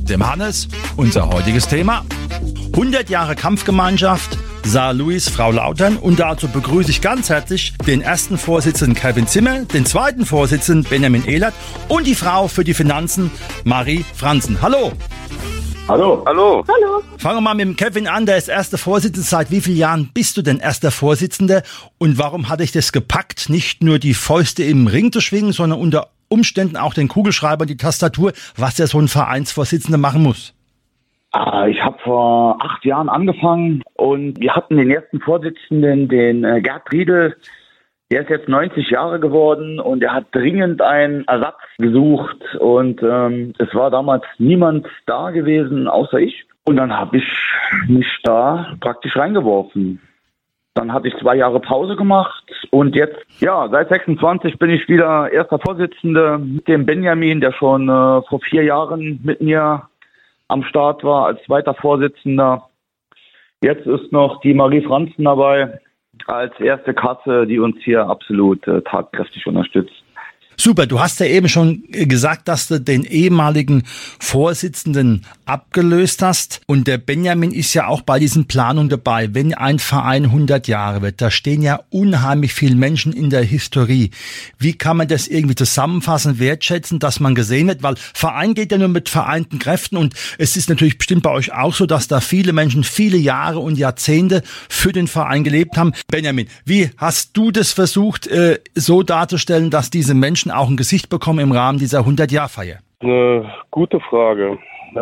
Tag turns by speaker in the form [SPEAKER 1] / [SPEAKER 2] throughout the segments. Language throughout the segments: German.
[SPEAKER 1] dem Hannes, unser heutiges Thema. 100 Jahre Kampfgemeinschaft, Saar Louis, Frau Lautern. Und dazu begrüße ich ganz herzlich den ersten Vorsitzenden Kevin Zimmer, den zweiten Vorsitzenden Benjamin Ehlert und die Frau für die Finanzen Marie Franzen. Hallo.
[SPEAKER 2] Hallo.
[SPEAKER 3] Hallo.
[SPEAKER 4] Hallo.
[SPEAKER 1] Fangen wir mal mit dem Kevin an, der ist erster Vorsitzender. Seit wie vielen Jahren bist du denn erster Vorsitzender? Und warum hat dich das gepackt, nicht nur die Fäuste im Ring zu schwingen, sondern unter Umständen auch den Kugelschreiber und die Tastatur, was ja so ein Vereinsvorsitzender machen muss?
[SPEAKER 2] Ich habe vor 8 Jahren angefangen und wir hatten den ersten Vorsitzenden, den Gerd Riedel. Der ist jetzt 90 Jahre geworden und er hat dringend einen Ersatz gesucht und es war damals niemand da gewesen, außer ich. Und dann habe ich mich da praktisch reingeworfen. Dann hatte ich 2 Jahre Pause gemacht und jetzt, ja, seit 26 bin ich wieder erster Vorsitzender mit dem Benjamin, der schon vor 4 Jahren mit mir am Start war als zweiter Vorsitzender. Jetzt ist noch die Marie Franzen dabei als erste Kasse, die uns hier absolut tatkräftig unterstützt.
[SPEAKER 1] Super, du hast ja eben schon gesagt, dass du den ehemaligen Vorsitzenden abgelöst hast. Und der Benjamin ist ja auch bei diesen Planungen dabei. Wenn ein Verein 100 Jahre wird, da stehen ja unheimlich viele Menschen in der Historie. Wie kann man das irgendwie zusammenfassen, wertschätzen, dass man gesehen wird? Weil Verein geht ja nur mit vereinten Kräften. Und es ist natürlich bestimmt bei euch auch so, dass da viele Menschen viele Jahre und Jahrzehnte für den Verein gelebt haben. Benjamin, wie hast du das versucht, so darzustellen, dass diese Menschen auch ein Gesicht bekommen im Rahmen dieser 100-Jahr-Feier?
[SPEAKER 3] Eine gute Frage.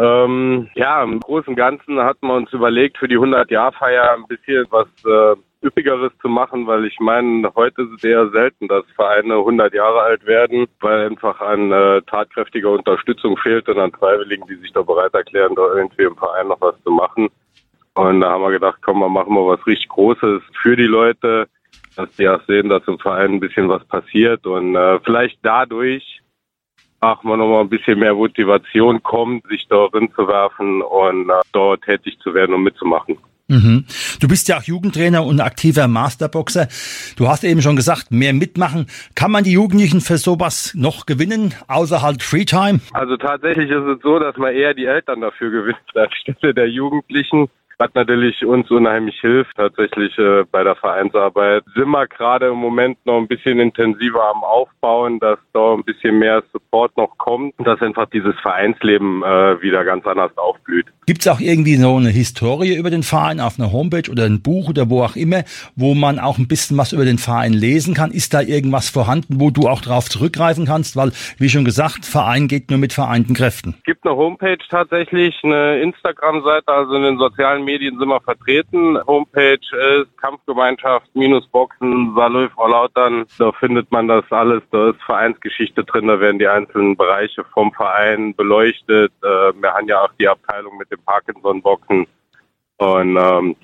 [SPEAKER 3] Ja, im Großen und Ganzen hatten wir uns überlegt, für die 100-Jahr-Feier ein bisschen was Üppigeres zu machen, weil ich meine, heute ist es eher selten, dass Vereine 100 Jahre alt werden, weil einfach an tatkräftiger Unterstützung fehlt und an Freiwilligen, die sich da bereit erklären, da irgendwie im Verein noch was zu machen. Und da haben wir gedacht, komm, wir machen mal was richtig Großes für die Leute, dass die auch sehen, dass im Verein ein bisschen was passiert und vielleicht dadurch auch mal nochmal ein bisschen mehr Motivation kommt, sich da drin zu werfen und dort tätig zu werden und mitzumachen.
[SPEAKER 1] Mhm. Du bist ja auch Jugendtrainer und aktiver Masterboxer. Du hast eben schon gesagt, mehr mitmachen. Kann man die Jugendlichen für sowas noch gewinnen, außer halt Freetime?
[SPEAKER 3] Also tatsächlich ist es so, dass man eher die Eltern dafür gewinnt, anstelle der Jugendlichen. Was natürlich uns unheimlich hilft, tatsächlich bei der Vereinsarbeit. Sind wir gerade im Moment noch ein bisschen intensiver am Aufbauen, dass da ein bisschen mehr Support noch kommt, dass einfach dieses Vereinsleben wieder ganz anders aufblüht.
[SPEAKER 1] Gibt es auch irgendwie so eine Historie über den Verein auf einer Homepage oder ein Buch oder wo auch immer, wo man auch ein bisschen was über den Verein lesen kann? Ist da irgendwas vorhanden, wo du auch drauf zurückgreifen kannst? Weil, wie schon gesagt, Verein geht nur mit vereinten Kräften.
[SPEAKER 3] Es gibt eine Homepage tatsächlich, eine Instagram-Seite, also in den sozialen Medien sind wir vertreten. Homepage ist Kampfgemeinschaft-Boxen, Saar Louis, Frau Lautern. Da findet man das alles, da ist Vereinsgeschichte drin, da werden die einzelnen Bereiche vom Verein beleuchtet. Wir haben ja auch die Abteilung mit dem Parkinson-Boxen. Und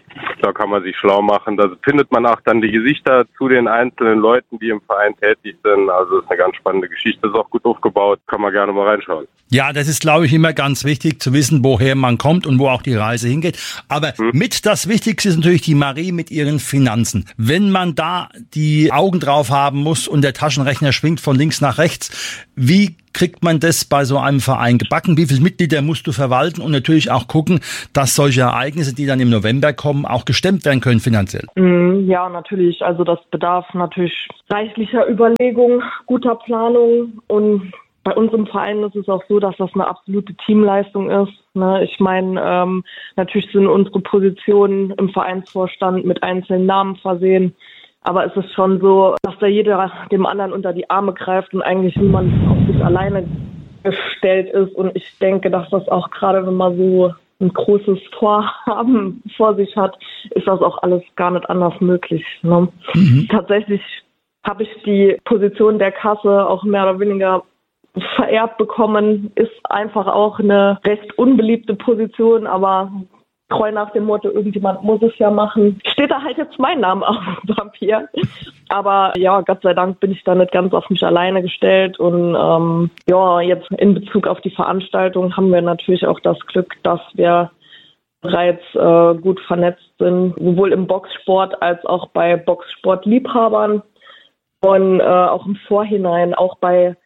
[SPEAKER 3] da kann man sich schlau machen. Da findet man auch dann die Gesichter zu den einzelnen Leuten, die im Verein tätig sind. Also ist eine ganz spannende Geschichte, ist auch gut aufgebaut. Kann man gerne mal reinschauen.
[SPEAKER 1] Ja, das ist, glaube ich, immer ganz wichtig zu wissen, woher man kommt und wo auch die Reise hingeht. Aber mit das Wichtigste ist natürlich die Marie mit ihren Finanzen. Wenn man da die Augen drauf haben muss und der Taschenrechner schwingt von links nach rechts, wie kriegt man das bei so einem Verein gebacken? Wie viele Mitglieder musst du verwalten und natürlich auch gucken, dass solche Ereignisse, die dann im November kommen, auch gestemmt werden können finanziell?
[SPEAKER 4] Ja, natürlich. Also das bedarf natürlich reichlicher Überlegung, guter Planung und bei uns im Verein ist es auch so, dass das eine absolute Teamleistung ist. Ne? Ich meine, natürlich sind unsere Positionen im Vereinsvorstand mit einzelnen Namen versehen. Aber es ist schon so, dass da jeder dem anderen unter die Arme greift und eigentlich niemand auf sich alleine gestellt ist. Und ich denke, dass das auch gerade, wenn man so ein großes Vorhaben vor sich hat, ist das auch alles gar nicht anders möglich. Ne? Tatsächlich habe ich die Position der Kasse auch mehr oder weniger vererbt bekommen, ist einfach auch eine recht unbeliebte Position, aber treu nach dem Motto, irgendjemand muss es ja machen, steht da halt jetzt mein Name auf dem Papier. Aber ja, Gott sei Dank bin ich da nicht ganz auf mich alleine gestellt und ja, jetzt in Bezug auf die Veranstaltung haben wir natürlich auch das Glück, dass wir bereits gut vernetzt sind, sowohl im Boxsport als auch bei Boxsportliebhabern und auch im Vorhinein, auch bei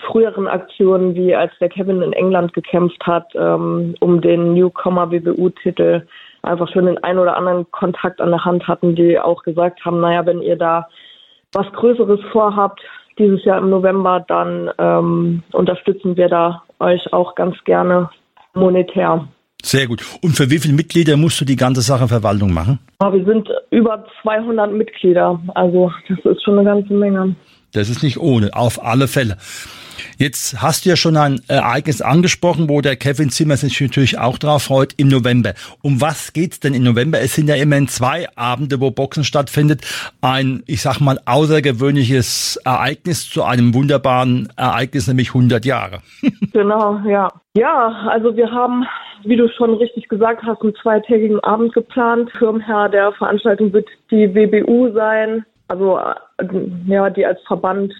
[SPEAKER 4] früheren Aktionen, wie als der Kevin in England gekämpft hat, um den Newcomer WBU-Titel, einfach schon den einen oder anderen Kontakt an der Hand hatten, die auch gesagt haben, naja, wenn ihr da was Größeres vorhabt, dieses Jahr im November, dann unterstützen wir da euch auch ganz gerne monetär.
[SPEAKER 1] Sehr gut. Und für wie viele Mitglieder musst du die ganze Sache Verwaltung machen?
[SPEAKER 4] Ja, wir sind über 200 Mitglieder, also das ist schon eine ganze Menge.
[SPEAKER 1] Das ist nicht ohne, auf alle Fälle. Jetzt hast du ja schon ein Ereignis angesprochen, wo der Kevin Zimmer sich natürlich auch drauf freut, im November. Um was geht's denn im November? Es sind ja immerhin 2 Abende, wo Boxen stattfindet. Ein, ich sag mal, außergewöhnliches Ereignis zu einem wunderbaren Ereignis, nämlich 100 Jahre.
[SPEAKER 4] Genau, ja. Ja, also wir haben, wie du schon richtig gesagt hast, einen 2-tägigen Abend geplant. Schirmherr der Veranstaltung wird die WBU sein, also ja, die als Verband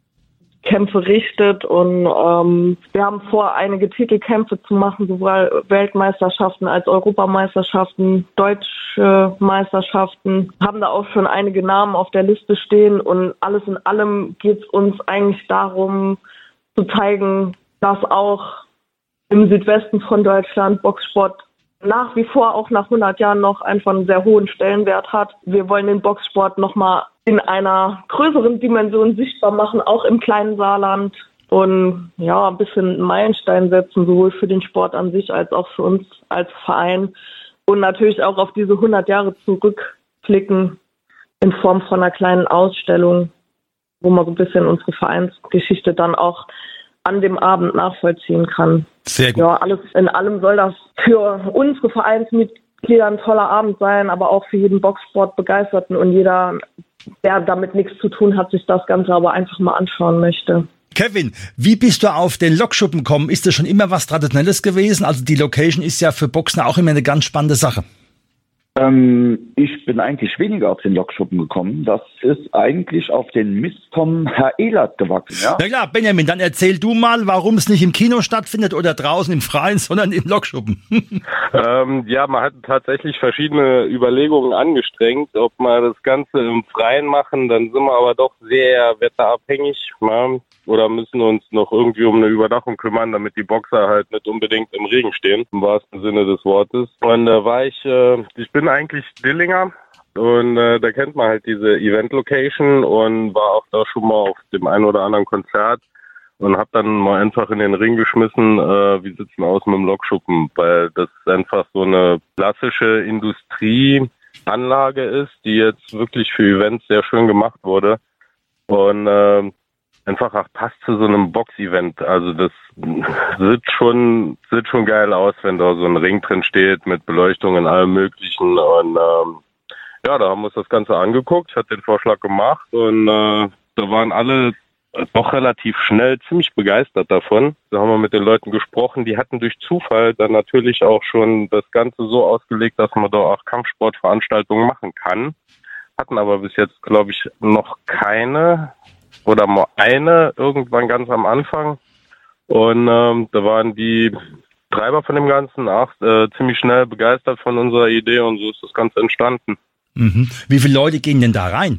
[SPEAKER 4] Kämpfe richtet, und wir haben vor, einige Titelkämpfe zu machen, sowohl Weltmeisterschaften als Europameisterschaften, deutsche Meisterschaften, haben da auch schon einige Namen auf der Liste stehen, und alles in allem geht es uns eigentlich darum zu zeigen, dass auch im Südwesten von Deutschland Boxsport nach wie vor auch nach 100 Jahren noch einfach einen sehr hohen Stellenwert hat. Wir wollen den Boxsport nochmal in einer größeren Dimension sichtbar machen, auch im kleinen Saarland, und ja, ein bisschen einen Meilenstein setzen, sowohl für den Sport an sich als auch für uns als Verein, und natürlich auch auf diese 100 Jahre zurückblicken in Form von einer kleinen Ausstellung, wo man so ein bisschen unsere Vereinsgeschichte dann auch an dem Abend nachvollziehen kann.
[SPEAKER 1] Sehr gut.
[SPEAKER 4] Ja, alles in allem soll das für unsere Vereinsmitglieder ein toller Abend sein, aber auch für jeden Boxsportbegeisterten und jeder, der damit nichts zu tun hat, sich das Ganze aber einfach mal anschauen möchte.
[SPEAKER 1] Kevin, wie bist du auf den Lokschuppen gekommen? Ist das schon immer was Traditionelles gewesen? Also die Location ist ja für Boxen auch immer eine ganz spannende Sache.
[SPEAKER 2] Ich bin eigentlich weniger auf den Lokschuppen gekommen. Das ist eigentlich auf den Mist vom Herr Ehlert gewachsen. Ja?
[SPEAKER 1] Na klar, Benjamin, dann erzähl du mal, warum es nicht im Kino stattfindet oder draußen im Freien, sondern im Lokschuppen.
[SPEAKER 3] Ja, man hat tatsächlich verschiedene Überlegungen angestrengt, ob wir das Ganze im Freien machen. Dann sind wir aber doch sehr wetterabhängig, ne? Oder müssen uns noch irgendwie um eine Überdachung kümmern, damit die Boxer halt nicht unbedingt im Regen stehen, im wahrsten Sinne des Wortes. Und da war ich bin eigentlich Dillinger, und da kennt man halt diese Event-Location, und war auch da schon mal auf dem einen oder anderen Konzert und hab dann mal einfach in den Ring geschmissen, wie sieht's denn aus mit dem Lokschuppen, weil das einfach so eine klassische Industrieanlage ist, die jetzt wirklich für Events sehr schön gemacht wurde, und einfach auch passt zu so einem Box-Event. Also das sieht schon geil aus, wenn da so ein Ring drin steht mit Beleuchtung und allem Möglichen. Und ja, da haben wir uns das Ganze angeguckt. Ich hatte den Vorschlag gemacht, und da waren alle doch relativ schnell ziemlich begeistert davon. Da haben wir mit den Leuten gesprochen. Die hatten durch Zufall dann natürlich auch schon das Ganze so ausgelegt, dass man da auch Kampfsportveranstaltungen machen kann. Hatten aber bis jetzt, glaube ich, noch keine oder mal eine, irgendwann ganz am Anfang. Und da waren die Treiber von dem Ganzen auch ziemlich schnell begeistert von unserer Idee, und so ist das Ganze entstanden.
[SPEAKER 1] Mhm. Wie viele Leute gehen denn da rein?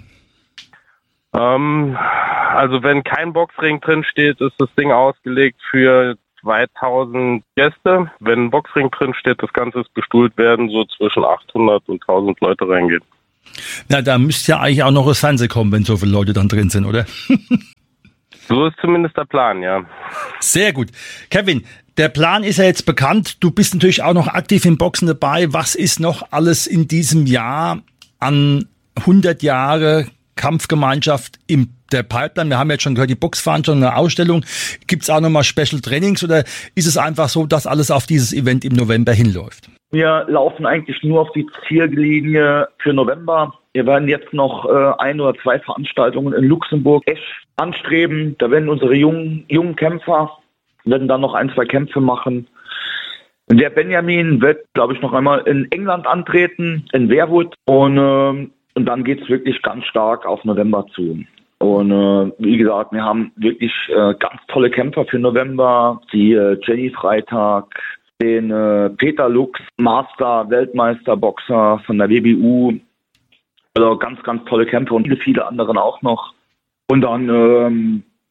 [SPEAKER 3] Also wenn kein Boxring drin steht, ist das Ding ausgelegt für 2000 Gäste. Wenn ein Boxring drin steht, das Ganze ist bestuhlt werden, so zwischen 800 und 1000 Leute reingehen.
[SPEAKER 1] Na, da müsste ja eigentlich auch noch das Fernsehen kommen, wenn so viele Leute dann drin sind, oder?
[SPEAKER 3] So ist zumindest der Plan, ja.
[SPEAKER 1] Sehr gut. Kevin, der Plan ist ja jetzt bekannt. Du bist natürlich auch noch aktiv im Boxen dabei. Was ist noch alles in diesem Jahr an 100 Jahre Kampfgemeinschaft in der Pipeline? Wir haben jetzt schon gehört, die Boxveranstaltung, eine Ausstellung. Gibt es auch nochmal Special Trainings, oder ist es einfach so, dass alles auf dieses Event im November hinläuft?
[SPEAKER 2] Wir laufen eigentlich nur auf die Ziellinie für November. Wir werden jetzt noch 1 oder 2 Veranstaltungen in Luxemburg, Esch anstreben. Da werden unsere jungen Kämpfer werden dann noch 1, 2 Kämpfe machen. Und der Benjamin wird, glaube ich, noch einmal in England antreten, in Wearwood. Und dann geht es wirklich ganz stark auf November zu. Und wie gesagt, wir haben wirklich ganz tolle Kämpfer für November. Die Jenny Freitag, den Peter Lux, Master, Weltmeister-Boxer von der WBU. Also ganz, ganz tolle Kämpfer, und viele, viele anderen auch noch. Und dann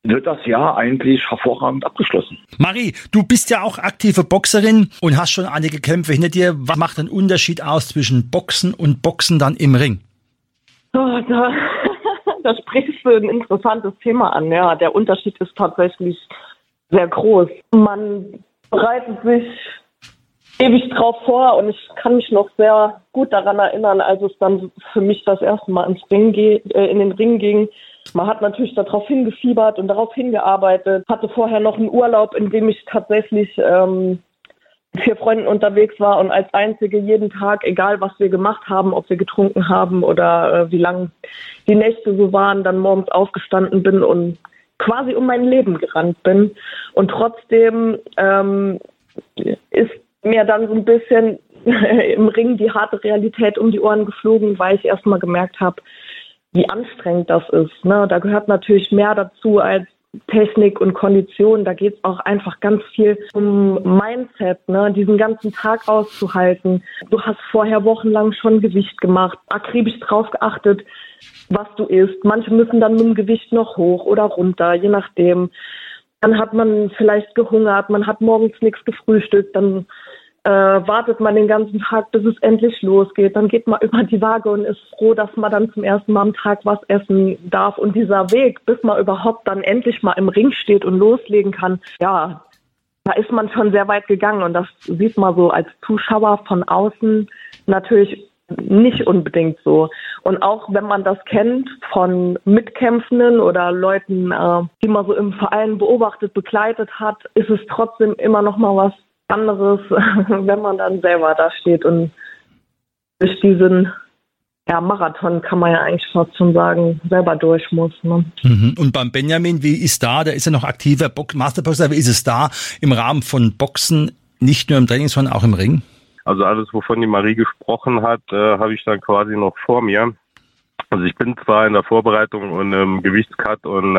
[SPEAKER 2] wird das Jahr eigentlich hervorragend abgeschlossen.
[SPEAKER 1] Marie, du bist ja auch aktive Boxerin und hast schon einige Kämpfe hinter dir. Was macht den Unterschied aus zwischen Boxen und Boxen dann im Ring?
[SPEAKER 4] Oh, da sprichst du ein interessantes Thema an. Ja, der Unterschied ist tatsächlich sehr groß. Man bereitet sich ewig drauf vor und ich kann mich noch sehr gut daran erinnern, als es dann für mich das erste Mal in den Ring ging. Man hat natürlich darauf hingefiebert und darauf hingearbeitet. Hatte vorher noch einen Urlaub, in dem ich tatsächlich mit 4 Freunden unterwegs war und als Einzige jeden Tag, egal was wir gemacht haben, ob wir getrunken haben oder wie lang die Nächte so waren, dann morgens aufgestanden bin und quasi um mein Leben gerannt bin. Und trotzdem ist mir dann so ein bisschen im Ring die harte Realität um die Ohren geflogen, weil ich erst mal gemerkt habe, wie anstrengend das ist. Ne? Da gehört natürlich mehr dazu als Technik und Kondition. Da geht es auch einfach ganz viel um Mindset, ne? Diesen ganzen Tag auszuhalten. Du hast vorher wochenlang schon Gewicht gemacht, akribisch drauf geachtet, was du isst. Manche müssen dann mit dem Gewicht noch hoch oder runter, je nachdem. Dann hat man vielleicht gehungert, man hat morgens nichts gefrühstückt, dann wartet man den ganzen Tag, bis es endlich losgeht. Dann geht man über die Waage und ist froh, dass man dann zum ersten Mal am Tag was essen darf. Und dieser Weg, bis man überhaupt dann endlich mal im Ring steht und loslegen kann, ja, da ist man schon sehr weit gegangen. Und das sieht man so als Zuschauer von außen natürlich nicht unbedingt so. Und auch wenn man das kennt von Mitkämpfenden oder Leuten, die man so im Verein beobachtet, begleitet hat, ist es trotzdem immer noch mal was anderes, wenn man dann selber da steht und durch diesen Marathon, kann man ja eigentlich fast schon sagen, selber durch muss. Ne?
[SPEAKER 1] Und beim Benjamin, wie ist da? Der ist ja noch aktiver Masterboxer. Wie ist es da im Rahmen von Boxen, nicht nur im Training, sondern auch im Ring?
[SPEAKER 3] Also alles, wovon die Marie gesprochen hat, habe ich dann quasi noch vor mir. Also ich bin zwar in der Vorbereitung und im Gewichtscut und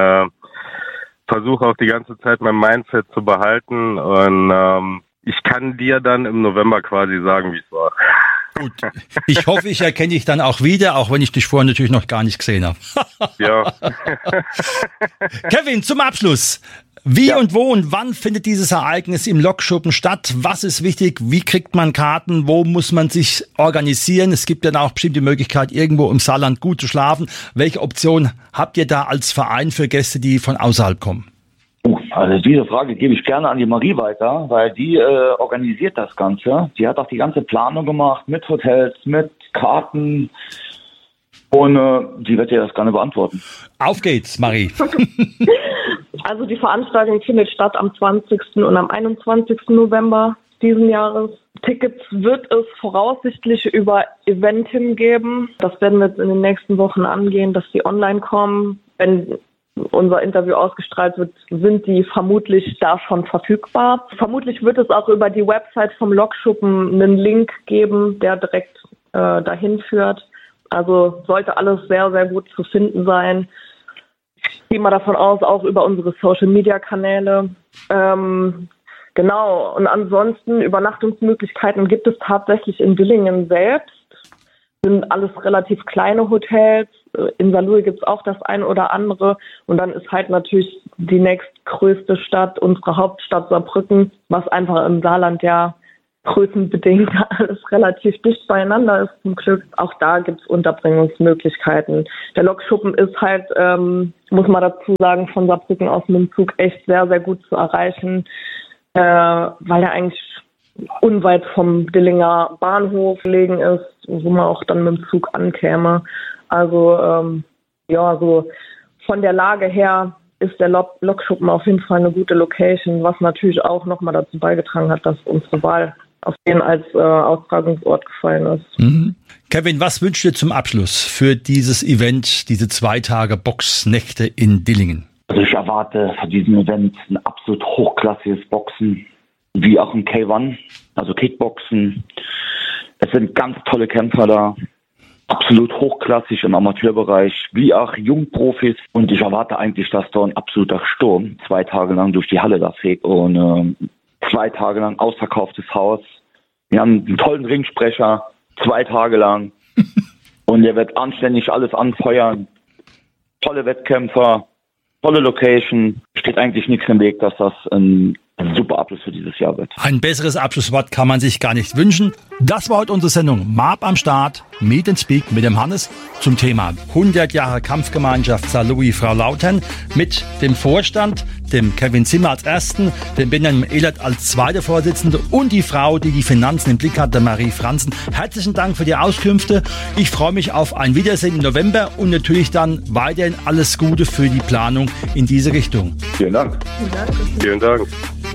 [SPEAKER 3] versuche auch die ganze Zeit mein Mindset zu behalten und ich kann dir dann im November quasi sagen, wie es war.
[SPEAKER 1] Gut, ich hoffe, ich erkenne dich dann auch wieder, auch wenn ich dich vorher natürlich noch gar nicht gesehen habe.
[SPEAKER 3] Ja.
[SPEAKER 1] Kevin, zum Abschluss. Wie und wo und wann findet dieses Ereignis im Lokschuppen statt? Was ist wichtig? Wie kriegt man Karten? Wo muss man sich organisieren? Es gibt ja auch bestimmt die Möglichkeit, irgendwo im Saarland gut zu schlafen. Welche Option habt ihr da als Verein für Gäste, die von außerhalb kommen?
[SPEAKER 2] Also diese Frage gebe ich gerne an die Marie weiter, weil die organisiert das Ganze. Die hat auch die ganze Planung gemacht mit Hotels, mit Karten und die wird dir das gerne beantworten.
[SPEAKER 1] Auf geht's, Marie.
[SPEAKER 4] Also die Veranstaltung findet statt am 20. und am 21. November diesen Jahres. Tickets wird es voraussichtlich über Eventim geben. Das werden wir jetzt in den nächsten Wochen angehen, dass die online kommen. Wenn unser Interview ausgestrahlt wird, sind die vermutlich da schon verfügbar. Vermutlich wird es auch über die Website vom Lokschuppen einen Link geben, der direkt dahin führt. Also sollte alles sehr, sehr gut zu finden sein. Ich gehe mal davon aus, auch über unsere Social-Media-Kanäle. Genau, und ansonsten Übernachtungsmöglichkeiten gibt es tatsächlich in Dillingen selbst. Sind alles relativ kleine Hotels. In Saarlouis gibt es auch das eine oder andere. Und dann ist halt natürlich die nächstgrößte Stadt, unsere Hauptstadt Saarbrücken, was einfach im Saarland ja größenbedingt alles relativ dicht beieinander ist zum Glück. Auch da gibt es Unterbringungsmöglichkeiten. Der Lokschuppen ist halt, muss man dazu sagen, von Saarbrücken aus mit dem Zug echt sehr, sehr gut zu erreichen, weil er eigentlich unweit vom Dillinger Bahnhof gelegen ist, wo man auch dann mit dem Zug ankäme. Also so von der Lage her ist der Lokschuppen auf jeden Fall eine gute Location, was natürlich auch nochmal dazu beigetragen hat, dass unsere Wahl auf den als Austragungsort gefallen ist.
[SPEAKER 1] Mhm. Kevin, was wünschst du zum Abschluss für dieses Event, diese 2 Tage Boxnächte in Dillingen?
[SPEAKER 2] Also ich erwarte von diesem Event ein absolut hochklassiges Boxen, wie auch ein K1, also Kickboxen. Es sind ganz tolle Kämpfer da. Absolut hochklassig im Amateurbereich, wie auch Jungprofis. Und ich erwarte eigentlich, dass da ein absoluter Sturm 2 Tage lang durch die Halle da fegt und 2 Tage lang ausverkauftes Haus. Wir haben einen tollen Ringsprecher, 2 Tage lang. Und der wird anständig alles anfeuern. Tolle Wettkämpfer. tolle Location. Steht eigentlich nichts im Weg, dass das ein super Abschluss für dieses Jahr wird.
[SPEAKER 1] Ein besseres Abschlusswort kann man sich gar nicht wünschen. Das war heute unsere Sendung MAP am Start, Meet and Speak mit dem Hannes zum Thema 100 Jahre Kampfgemeinschaft St. Louis Frau Lautern mit dem Vorstand, dem Kevin Zimmer als Ersten, dem Benjamin Ehlert als zweiter Vorsitzende und die Frau, die die Finanzen im Blick hat, der Marie Franzen. Herzlichen Dank für die Auskünfte. Ich freue mich auf ein Wiedersehen im November und natürlich dann weiterhin alles Gute für die Planung in diese Richtung.
[SPEAKER 2] Vielen Dank.
[SPEAKER 3] Vielen Dank.